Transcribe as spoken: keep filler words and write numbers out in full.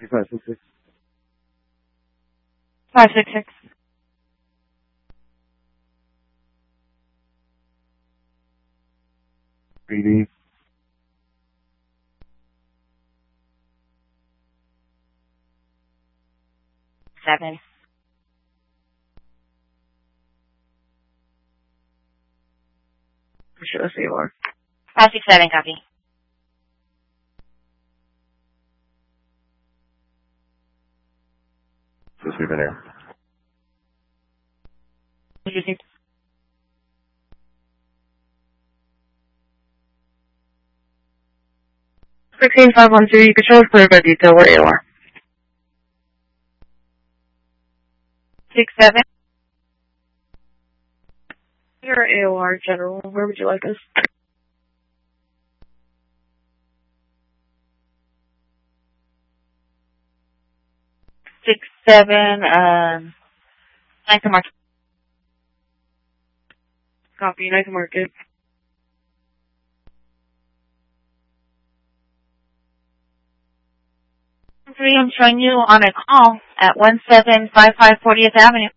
five six six. five six six. B D. Seven. For sure, C O R. five six seven, copy. Just leave it here. Received. sixteen five one two, you can show us clear by detail where you are. six seven. Your A O R general, where would you like us? Six seven, um, nine to market. Copy, nice market. Three, I'm showing you on a call at one seven five five fortieth Avenue.